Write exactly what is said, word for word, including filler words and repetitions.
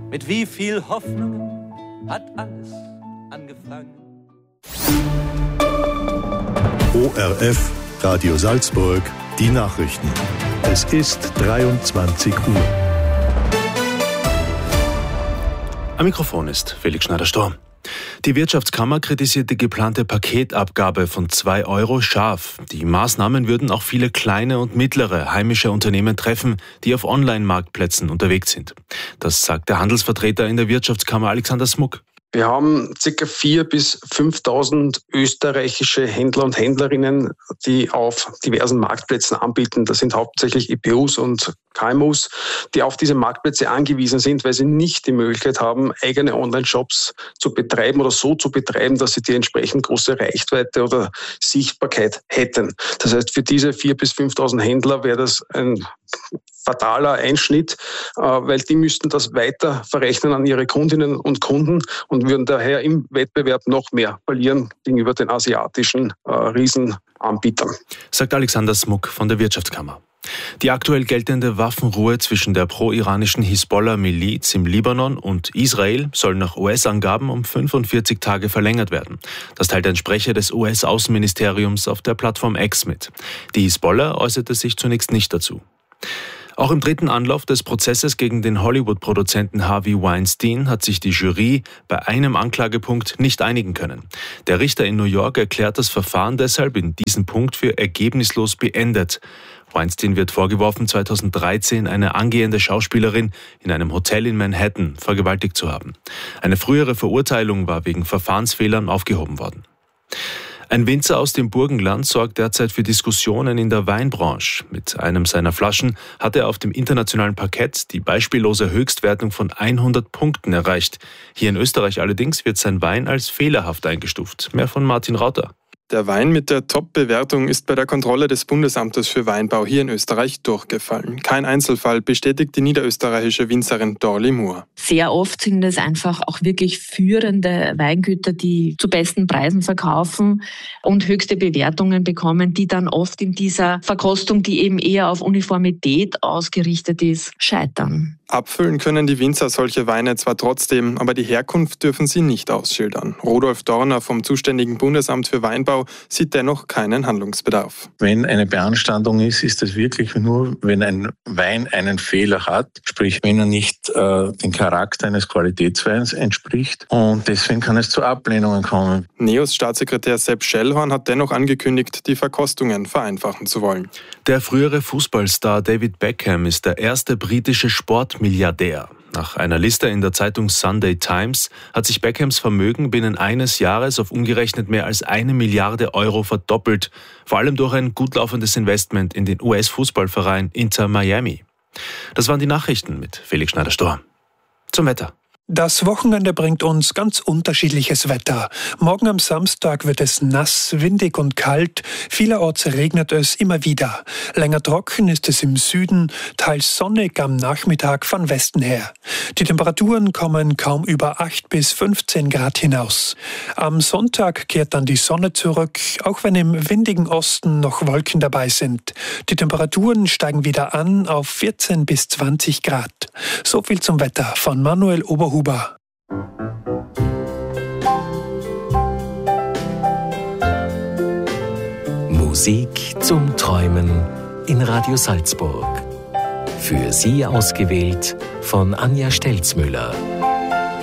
Mit wie viel Hoffnung hat alles angefangen? O R F, Radio Salzburg, die Nachrichten. Es ist dreiundzwanzig Uhr. Am Mikrofon ist Felix Schneider-Storm. Die Wirtschaftskammer kritisiert die geplante Paketabgabe von zwei Euro scharf. Die Maßnahmen würden auch viele kleine und mittlere heimische Unternehmen treffen, die auf Online-Marktplätzen unterwegs sind. Das sagt der Handelsvertreter in der Wirtschaftskammer Alexander Smuck. Wir haben ca. viertausend bis fünftausend österreichische Händler und Händlerinnen, die auf diversen Marktplätzen anbieten. Das sind hauptsächlich E P Us und K M Us, die auf diese Marktplätze angewiesen sind, weil sie nicht die Möglichkeit haben, eigene Online-Shops zu betreiben oder so zu betreiben, dass sie die entsprechend große Reichweite oder Sichtbarkeit hätten. Das heißt, für diese viertausend bis fünftausend Händler wäre das ein fataler Einschnitt, weil die müssten das weiter verrechnen an ihre Kundinnen und Kunden und würden daher im Wettbewerb noch mehr verlieren gegenüber den asiatischen äh, Riesenanbietern. Sagt Alexander Smuck von der Wirtschaftskammer. Die aktuell geltende Waffenruhe zwischen der pro-iranischen Hisbollah-Miliz im Libanon und Israel soll nach U S-Angaben um fünfundvierzig Tage verlängert werden. Das teilt ein Sprecher des U S-Außenministeriums auf der Plattform X mit. Die Hisbollah äußerte sich zunächst nicht dazu. Auch im dritten Anlauf des Prozesses gegen den Hollywood-Produzenten Harvey Weinstein hat sich die Jury bei einem Anklagepunkt nicht einigen können. Der Richter in New York erklärt das Verfahren deshalb in diesem Punkt für ergebnislos beendet. Weinstein wird vorgeworfen, zweitausenddreizehn eine angehende Schauspielerin in einem Hotel in Manhattan vergewaltigt zu haben. Eine frühere Verurteilung war wegen Verfahrensfehlern aufgehoben worden. Ein Winzer aus dem Burgenland sorgt derzeit für Diskussionen in der Weinbranche. Mit einem seiner Flaschen hat er auf dem internationalen Parkett die beispiellose Höchstwertung von hundert Punkten erreicht. Hier in Österreich allerdings wird sein Wein als fehlerhaft eingestuft. Mehr von Martin Rauter. Der Wein mit der Top-Bewertung ist bei der Kontrolle des Bundesamtes für Weinbau hier in Österreich durchgefallen. Kein Einzelfall, bestätigt die niederösterreichische Winzerin Dorli Moore. Sehr oft sind es einfach auch wirklich führende Weingüter, die zu besten Preisen verkaufen und höchste Bewertungen bekommen, die dann oft in dieser Verkostung, die eben eher auf Uniformität ausgerichtet ist, scheitern. Abfüllen können die Winzer solche Weine zwar trotzdem, aber die Herkunft dürfen sie nicht ausschildern. Rudolf Dorner vom zuständigen Bundesamt für Weinbau sieht dennoch keinen Handlungsbedarf. Wenn eine Beanstandung ist, ist es wirklich nur, wenn ein Wein einen Fehler hat, sprich wenn er nicht äh, dem Charakter eines Qualitätsweins entspricht, und deswegen kann es zu Ablehnungen kommen. Neos Staatssekretär Sepp Schellhorn hat dennoch angekündigt, die Verkostungen vereinfachen zu wollen. Der frühere Fußballstar David Beckham ist der erste britische Sportmilliardär. Nach einer Liste in der Zeitung Sunday Times hat sich Beckhams Vermögen binnen eines Jahres auf umgerechnet mehr als eine Milliarde Euro verdoppelt, vor allem durch ein gut laufendes Investment in den U S-Fußballverein Inter Miami. Das waren die Nachrichten mit Felix Schneider-Storm. Zum Wetter. Das Wochenende bringt uns ganz unterschiedliches Wetter. Morgen am Samstag wird es nass, windig und kalt. Vielerorts regnet es immer wieder. Länger trocken ist es im Süden, teils sonnig am Nachmittag von Westen her. Die Temperaturen kommen kaum über acht bis fünfzehn Grad hinaus. Am Sonntag kehrt dann die Sonne zurück, auch wenn im windigen Osten noch Wolken dabei sind. Die Temperaturen steigen wieder an auf vierzehn bis zwanzig Grad. So viel zum Wetter von Manuel Oberhuber. Musik zum Träumen in Radio Salzburg. Für Sie ausgewählt von Anja Stelzmüller.